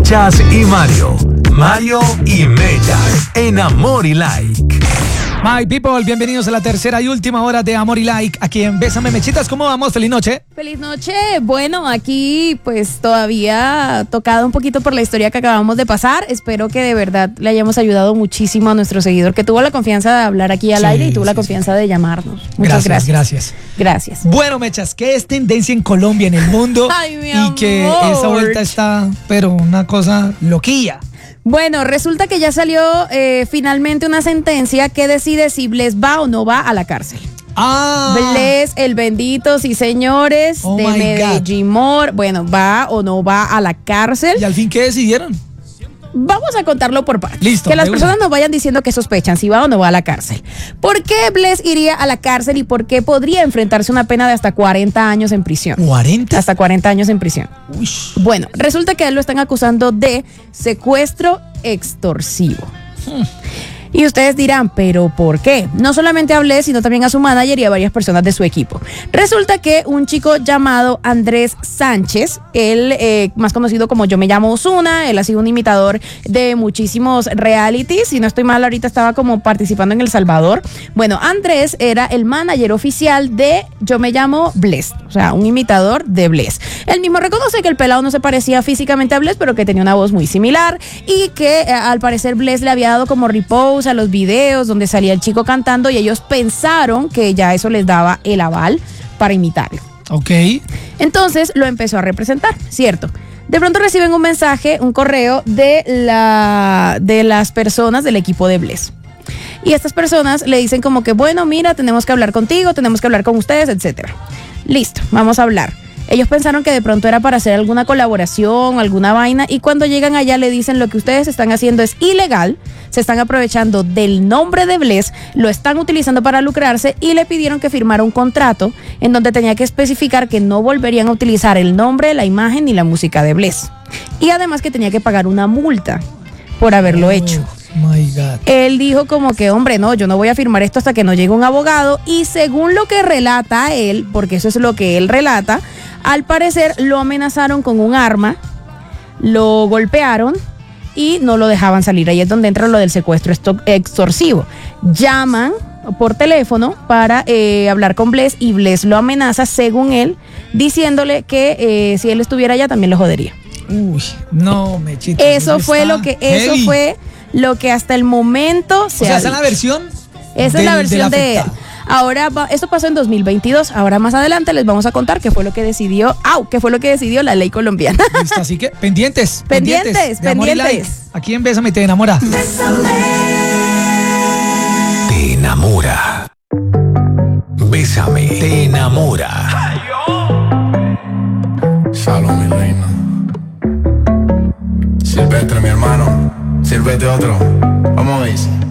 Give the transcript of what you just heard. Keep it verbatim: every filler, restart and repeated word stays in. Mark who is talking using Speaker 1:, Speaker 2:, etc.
Speaker 1: Mechas y Mario. Mario y Mechas en Amor y Like.
Speaker 2: My people, bienvenidos a la tercera y última hora de Amor y Like, aquí en Bésame Mechitas. ¿Cómo vamos? Feliz noche.
Speaker 3: Feliz noche. Bueno, aquí pues todavía tocado un poquito por la historia que acabamos de pasar. Espero que de verdad le hayamos ayudado muchísimo a nuestro seguidor que tuvo la confianza de hablar aquí al sí, aire y tuvo sí, la confianza sí. de llamarnos. Muchas gracias.
Speaker 2: Gracias.
Speaker 3: Gracias.
Speaker 2: Bueno, Mechas, ¿qué es tendencia en Colombia, en el mundo?
Speaker 3: Ay, mi
Speaker 2: y
Speaker 3: amor.
Speaker 2: que esa vuelta está, pero una cosa loquilla.
Speaker 3: Bueno, resulta que ya salió eh, finalmente una sentencia que decide si Bless va o no va a la cárcel.
Speaker 2: Ah.
Speaker 3: Bless, el bendito, sí señores,
Speaker 2: oh
Speaker 3: de Medellín Mor, bueno, va o no va a la cárcel.
Speaker 2: ¿Y al fin qué decidieron?
Speaker 3: Vamos a contarlo por partes.
Speaker 2: Listo.
Speaker 3: Que las personas nos vayan diciendo que sospechan si va o no va a la cárcel. ¿Por qué Bless iría a la cárcel y por qué podría enfrentarse una pena de hasta cuarenta años en prisión?
Speaker 2: ¿cuarenta?
Speaker 3: Hasta cuarenta años en prisión.
Speaker 2: Uy.
Speaker 3: Bueno, resulta que a él lo están acusando de secuestro extorsivo. Hmm. Y ustedes dirán, ¿pero por qué? No solamente a Bless, sino también a su manager y a varias personas de su equipo. Resulta que un chico llamado Andrés Sánchez, él eh, más conocido como Yo Me Llamo Ozuna, él ha sido un imitador de muchísimos realities, si no estoy mal ahorita estaba como participando en El Salvador. Bueno, Andrés era el manager oficial de Yo Me Llamo Bless, o sea, un imitador de Bless. Él mismo reconoce que el pelado no se parecía físicamente a Bless, pero que tenía una voz muy similar y que eh, al parecer Bless le había dado como repose a los videos donde salía el chico cantando y ellos pensaron que ya eso les daba el aval para imitarlo.
Speaker 2: Ok.
Speaker 3: Entonces lo empezó a representar, ¿cierto? De pronto reciben un mensaje, un correo de, la, de las personas del equipo de Bless. Y estas personas le dicen como que, bueno, mira, tenemos que hablar contigo, tenemos que hablar con ustedes, etcétera. Listo, vamos a hablar. Ellos pensaron que de pronto era para hacer alguna colaboración, alguna vaina, y cuando llegan allá le dicen lo que ustedes están haciendo es ilegal, se están aprovechando del nombre de Bless, lo están utilizando para lucrarse y le pidieron que firmara un contrato en donde tenía que especificar que no volverían a utilizar el nombre, la imagen ni la música de Bless. Y además que tenía que pagar una multa por haberlo
Speaker 2: oh.
Speaker 3: hecho.
Speaker 2: My God.
Speaker 3: Él dijo como que, hombre, no, yo no voy a firmar esto hasta que no llegue un abogado. Y según lo que relata él, porque eso es lo que él relata, al parecer lo amenazaron con un arma, lo golpearon y no lo dejaban salir. Ahí es donde entra lo del secuestro extorsivo. Llaman por teléfono para eh, hablar con Bless y Bless lo amenaza, según él, diciéndole que eh, si él estuviera allá también lo jodería.
Speaker 2: Uy, no, Mechita.
Speaker 3: Eso fue lo que, eso
Speaker 2: heavy. fue
Speaker 3: lo que hasta el momento se
Speaker 2: o sea,
Speaker 3: ha
Speaker 2: esa es la versión.
Speaker 3: Esa
Speaker 2: del,
Speaker 3: es la versión de él. Ahora, va, esto pasó en dos mil veintidós. Ahora más adelante les vamos a contar qué fue lo que decidió, au, qué fue lo que decidió la ley colombiana.
Speaker 2: Listo, así que pendientes,
Speaker 3: pendientes, pendientes.
Speaker 2: De Amor y Like. Aquí en Bésame te enamora.
Speaker 1: Te enamora. Bésame te enamora.
Speaker 4: Shalom, mi reina. Silvestre, mi hermano. Sírvete otro. Vamos a ver.